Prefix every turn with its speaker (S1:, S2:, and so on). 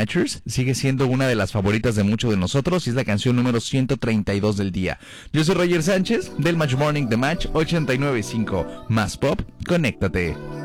S1: Matchers sigue siendo una de las favoritas de muchos de nosotros y es la canción número 132 del día. Yo soy Roger Sánchez del Match Morning The Match 89.5. Más pop, conéctate.